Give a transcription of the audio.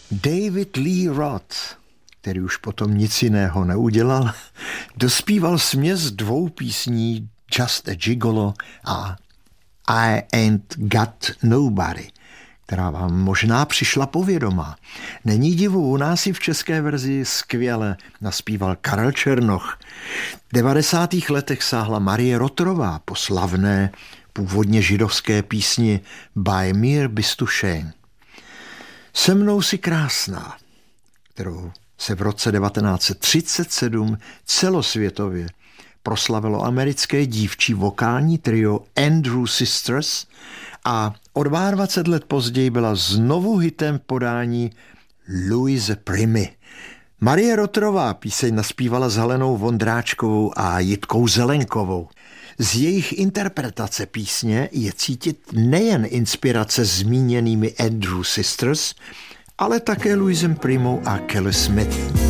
David Lee Roth, který už potom nic jiného neudělal, dospíval směs dvou písní Just a Gigolo a I Ain't Got Nobody, která vám možná přišla povědomá. Není divu, u nás i v české verzi skvěle naspíval Karel Černoch. V 90. letech sáhla Marie Rotrová po slavné, původně židovské písni Bei mir bist du schön. Se mnou si krásná, kterou se v roce 1937 celosvětově proslavilo americké dívčí vokální trio Andrew Sisters a o 22 let později byla znovu hitem podání Louise Primy. Marie Rotrová píseň naspívala s Helenou Vondráčkovou a Jitkou Zelenkovou. Z jejich interpretace písně je cítit nejen inspirace zmíněnými Andrew Sisters, ale také Louisem Primou a Kelly Smith.